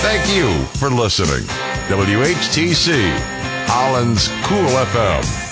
Thank you for listening. WHTC, Holland's Cool FM.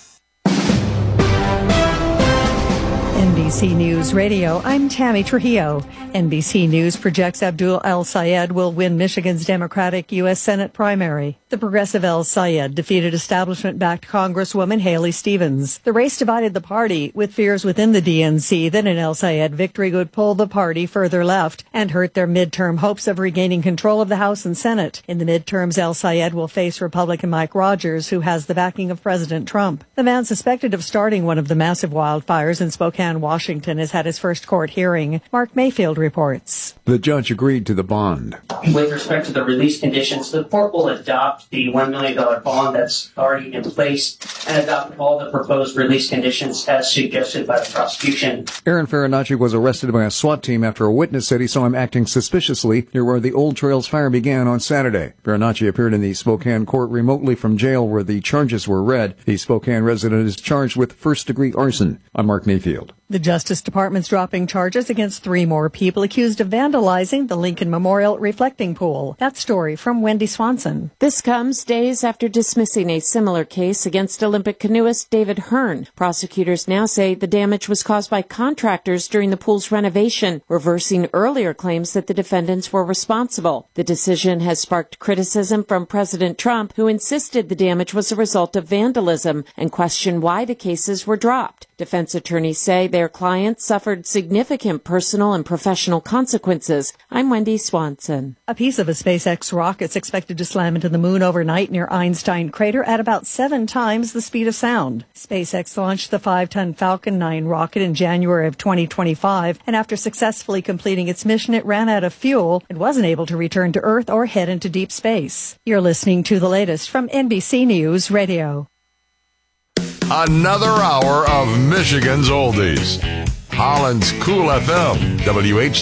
NBC News Radio, I'm Tammy Trujillo. NBC News projects Abdul El-Sayed will win Michigan's Democratic U.S. Senate primary. The progressive El-Sayed defeated establishment-backed Congresswoman Haley Stevens. The race divided the party, with fears within the DNC that an El-Sayed victory would pull the party further left and hurt their midterm hopes of regaining control of the House and Senate. In the midterms, El-Sayed will face Republican Mike Rogers, who has the backing of President Trump. The man suspected of starting one of the massive wildfires in Spokane, Washington, has had his first court hearing. Mark Mayfield reports. The judge agreed to the bond. With respect to the release conditions, the court will adopt the $1 million bond that's already in place and adopt all the proposed release conditions as suggested by the prosecution. Aaron Farinacci was arrested by a SWAT team after a witness said he saw him acting suspiciously near where the Old Trails fire began on Saturday. Farinacci appeared in the Spokane court remotely from jail where the charges were read. The Spokane resident is charged with first-degree arson. I'm Mark Mayfield. The Justice Department's dropping charges against 3 more people accused of vandalizing the Lincoln Memorial reflecting pool. That story from Wendy Swanson. This comes days after dismissing a similar case against Olympic canoeist David Hearn. Prosecutors now say the damage was caused by contractors during the pool's renovation, reversing earlier claims that the defendants were responsible. The decision has sparked criticism from President Trump, who insisted the damage was a result of vandalism and questioned why the cases were dropped. Defense attorneys say their clients suffered significant personal and professional consequences. I'm Wendy Swanson. A piece of a SpaceX rocket's expected to slam into the moon overnight near Einstein Crater at about 7 times the speed of sound. SpaceX launched the 5-ton Falcon 9 rocket in January of 2025, and after successfully completing its mission, it ran out of fuel and wasn't able to return to Earth or head into deep space. You're listening to the latest from NBC News Radio. Another hour of Michigan's Oldies. Holland's Cool FM, WHTC.